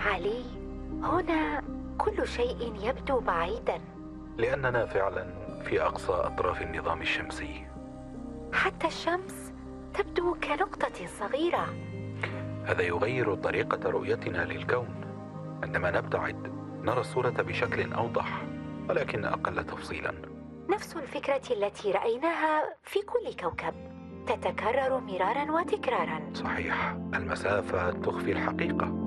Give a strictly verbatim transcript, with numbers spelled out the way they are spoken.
علي، هنا كل شيء يبدو بعيداً. لأننا فعلا في أقصى أطراف النظام الشمسي. حتى الشمس تبدو كنقطة صغيرة. هذا يغير طريقة رؤيتنا للكون. عندما نبتعد نرى الصورة بشكل أوضح، ولكن أقل تفصيلا. نفس الفكرة التي رأيناها في كل كوكب، تتكرر مرارا وتكرارا. صحيح، المسافة تخفي الحقيقة.